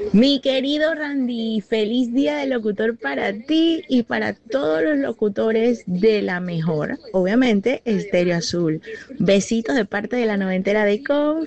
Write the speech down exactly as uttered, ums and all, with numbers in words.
Mi querido Randy, feliz día del locutor para ti y para todos los locutores de la mejor, obviamente, Estéreo Azul. Besitos de parte de la noventera de Confi.